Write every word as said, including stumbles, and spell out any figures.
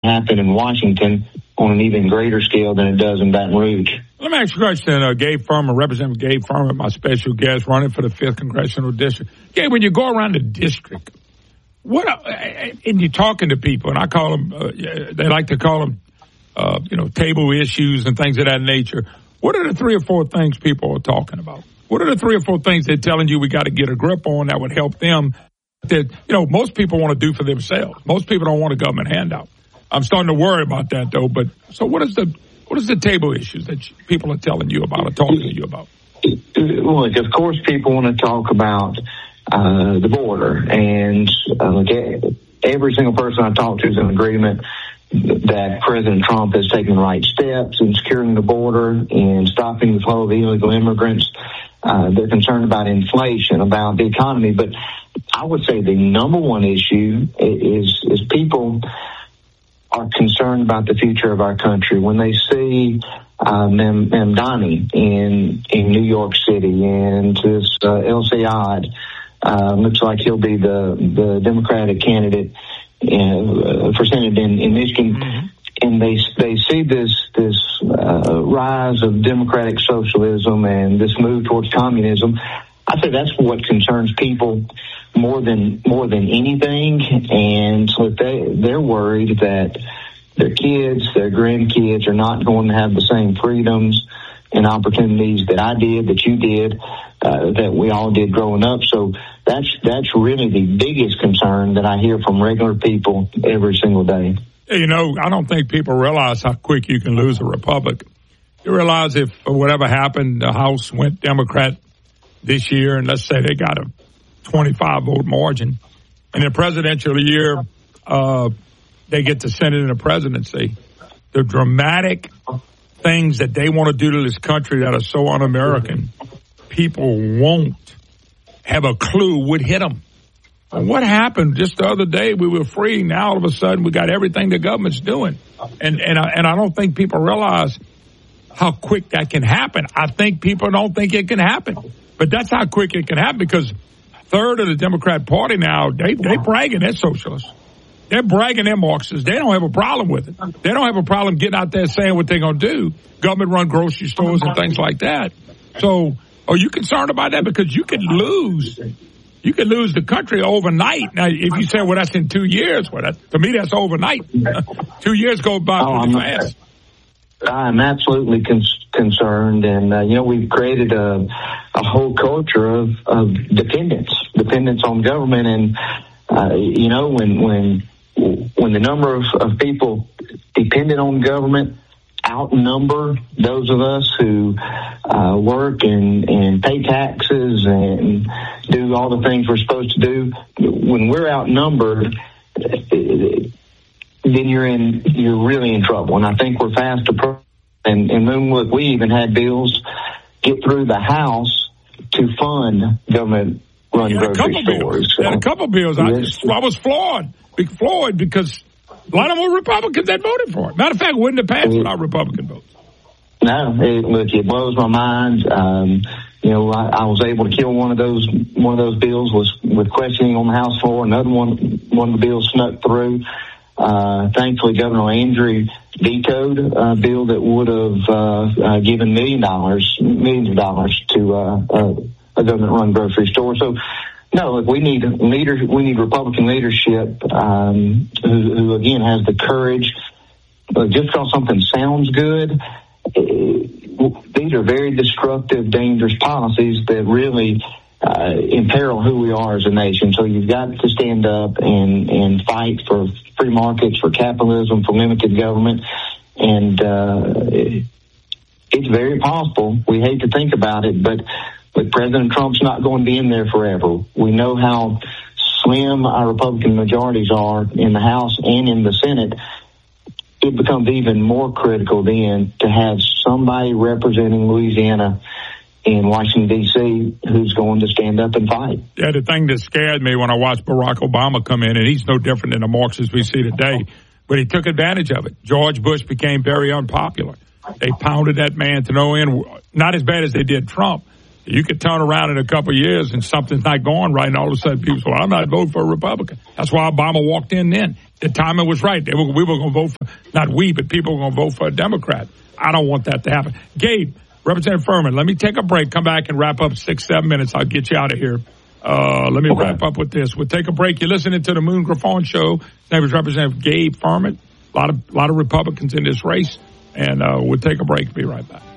happen in Washington on an even greater scale than it does in Baton Rouge. Let me ask you a question. Uh, Gabe Furman, Representative Gabe Furman, my special guest, running for the fifth Congressional District. Gabe, when you go around the district, what are, and you're talking to people, and I call them, uh, they like to call them, uh, you know, table issues and things of that nature. What are the three or four things people are talking about? What are the three or four things they're telling you we got to get a grip on that would help them that, you know, most people want to do for themselves? Most people don't want a government handout. I'm starting to worry about that, though. But so what is the what is the table issues that people are telling you about or talking to you about? Look, of course, people want to talk about uh, the border. And uh, look, every single person I talk to is in agreement that President Trump has taken the right steps in securing the border and stopping the flow of illegal immigrants. Uh, they're concerned about inflation, about the economy. But I would say the number one issue is, is people are concerned about the future of our country. When they see uh, Mem- Mamdani in in New York City and this uh, El Sayed, uh, looks like he'll be the, the Democratic candidate uh, for Senate in, in Michigan, mm-hmm. and they they see this this uh, rise of democratic socialism and this move towards communism. I say that's what concerns people more than more than anything, and so they they're worried that their kids, their grandkids, are not going to have the same freedoms and opportunities that I did, that you did, uh, that we all did growing up. So that's that's really the biggest concern that I hear from regular people every single day. You know, I don't think people realize how quick you can lose a republic. You realize if whatever happened, the House went Democrat this year, and let's say they got a twenty-five vote margin. In a presidential year, uh, they get the Senate and the presidency. The dramatic things that they want to do to this country that are so un-American, people won't have a clue would hit them. And what happened just the other day? We were free. Now all of a sudden we got everything the government's doing, and and I, and I don't think people realize how quick that can happen. I think people don't think it can happen, but that's how quick it can happen because third of the Democrat Party now, they they bragging they're socialists. They're bragging they're Marxists. They don't have a problem with it. They don't have a problem getting out there saying what they're going to do, government-run grocery stores and things like that. So are you concerned about that? Because you could lose. You could lose the country overnight. Now, if you say, well, that's in two years, well, that, to me, that's overnight. Two years go by oh, pretty I'm, fast. I'm absolutely con- concerned. And, uh, you know, we've created a, a whole culture of, of dependence, dependence on government. And, uh, you know, when when when the number of, of people dependent on government outnumber those of us who uh, work and, and pay taxes and do all the things we're supposed to do, when we're outnumbered, then you're in you're really in trouble. And I think we're fast approaching. And, and then look, we even had bills get through the House to fund government-run grocery stores. So, had a couple bills. I, just, I was flawed, flawed because a lot of them were Republicans that voted for it. Matter of fact, it wouldn't have passed without Republican votes. No, it, look, it blows my mind. Um, you know, I, I was able to kill one of those. One of those bills was with questioning on the House floor. Another one, one of the bills snuck through. Uh, thankfully, Governor Landry vetoed a bill that would have uh, uh, given million dollars, millions of dollars to uh, uh, a government-run grocery store. So. No, look, we need leader. We need Republican leadership um, who, who, again, has the courage. But just because something sounds good, uh, these are very destructive, dangerous policies that really uh, imperil who we are as a nation. So you've got to stand up and, and fight for free markets, for capitalism, for limited government. And uh, it, it's very possible. We hate to think about it, but But President Trump's not going to be in there forever. We know how slim our Republican majorities are in the House and in the Senate. It becomes even more critical then to have somebody representing Louisiana in Washington, D C who's going to stand up and fight. Yeah, the thing that scared me when I watched Barack Obama come in, and he's no different than the Marxists we see today, but he took advantage of it. George Bush became very unpopular. They pounded that man to no end, not as bad as they did Trump. You could turn around in a couple of years and something's not going right, and all of a sudden people say, well, I'm not voting for a Republican. That's why Obama walked in then. The timing was right. They were, we were going to vote for, not we, but people were going to vote for a Democrat. I don't want that to happen. Gabe, Representative Furman, let me take a break, come back and wrap up six, seven minutes. I'll get you out of here. Uh, let me okay. wrap up with this. We'll take a break. You're listening to the Moon Griffon Show. His name is Representative Gabe Furman. A lot of, a lot of Republicans in this race. And uh, we'll take a break. Be right back.